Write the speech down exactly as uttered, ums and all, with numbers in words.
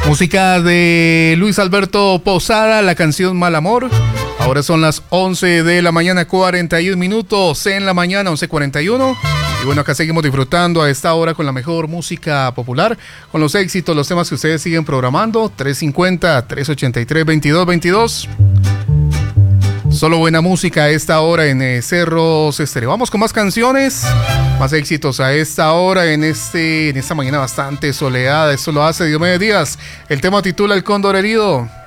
Música de Luis Alberto Posada, la canción Mal Amor. Ahora son las once de la mañana, cuarenta y un minutos en la mañana, once cuarenta y uno. Y bueno, acá seguimos disfrutando a esta hora con la mejor música popular, con los éxitos, los temas que ustedes siguen programando. tres cincuenta, tres ochenta y tres, veintidós veintidós. Solo buena música a esta hora en eh, Cerros Estéreo. Vamos con más canciones, más éxitos a esta hora en este en esta mañana bastante soleada. Esto lo hace Diomedes Díaz. El tema titula El Cóndor Herido.